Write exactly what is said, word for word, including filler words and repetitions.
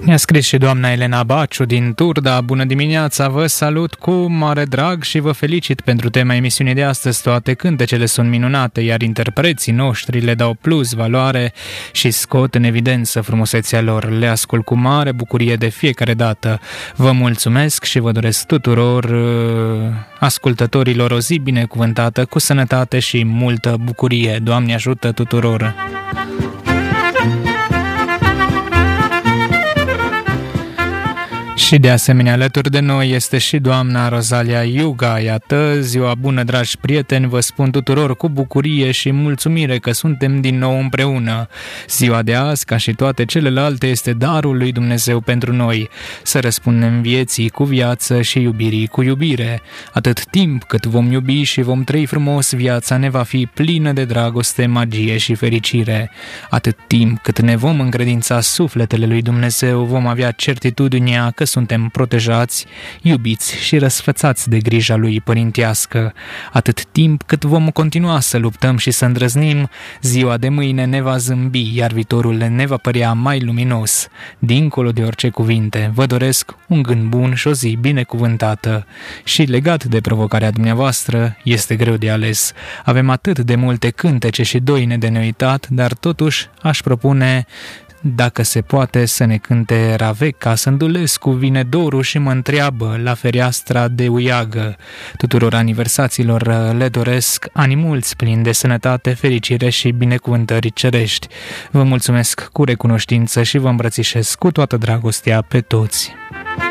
Ne-a scris și doamna Elena Baciu din Turda. Bună dimineața, vă salut cu mare drag și vă felicit pentru tema emisiunii de astăzi. Toate cântecele sunt minunate, iar interpreții noștri le dau plus valoare și scot în evidență frumusețea lor. Le ascult cu mare bucurie de fiecare dată. Vă mulțumesc și vă doresc tuturor uh, ascultătorilor o zi binecuvântată, cu sănătate și multă bucurie. Doamne ajută tuturor! Și de asemenea alături de noi este și doamna Rosalia Iuga. Iată, ziua bună, dragi prieteni, vă spun tuturor cu bucurie și mulțumire că suntem din nou împreună. Ziua de azi, ca și toate celelalte, este darul lui Dumnezeu pentru noi. Să răspundem vieții cu viață și iubirii cu iubire. Atât timp cât vom iubi și vom trăi frumos, viața ne va fi plină de dragoste, magie și fericire. Atât timp cât ne vom încredința sufletele lui Dumnezeu, vom avea certitudinea că suntem protejați, iubiți și răsfățați de grija lui părintească. Atât timp cât vom continua să luptăm și să îndrăznim, ziua de mâine ne va zâmbi, iar viitorul ne va părea mai luminos. Dincolo de orice cuvinte, vă doresc un gând bun și o zi binecuvântată. Și legat de provocarea dumneavoastră, este greu de ales. Avem atât de multe cântece și doine de neuitat, dar totuși aș propune, dacă se poate, să ne cânte Raveca Sândulescu. Vine dorul și mă întreabă la fereastra de uiagă. Tuturor aniversaților le doresc ani mulți, plini de sănătate, fericire și binecuvântări cerești. Vă mulțumesc cu recunoștință și vă îmbrățișez cu toată dragostea pe toți.